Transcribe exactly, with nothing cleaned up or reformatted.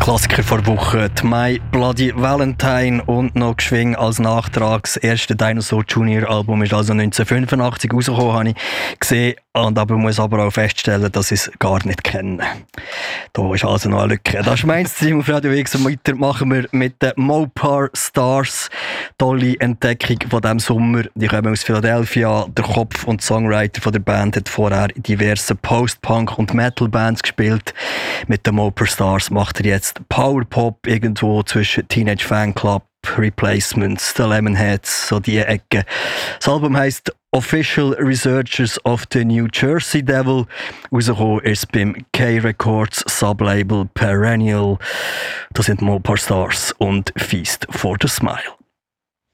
Klassiker vor Woche, die My Bloody Valentine und noch geschwingen als Nachtrag. Das erste Dinosaur Junior Album ist also neunzehnhundertfünfundachtzig rausgekommen, habe ich gesehen. Und aber muss aber auch feststellen, dass ich es gar nicht kenne. Da ist also noch eine Lücke. Das ist mein Stream auf Radio X und weiter machen wir mit den Mopar Stars. Tolle Entdeckung von diesem Sommer. Die kommen aus Philadelphia. Der Kopf und Songwriter von der Band hat vorher in diversen Post-Punk- und Metal-Bands gespielt. Mit den Mopar Stars macht er jetzt Power-Pop irgendwo zwischen Teenage Fanclub, Replacements, The Lemonheads, so die Ecke. Das Album heisst Official Researchers of the New Jersey Devil. Rausgekommen ist beim K-Records Sublabel Perennial. Das sind Mopar Stars und Feast for the Smile.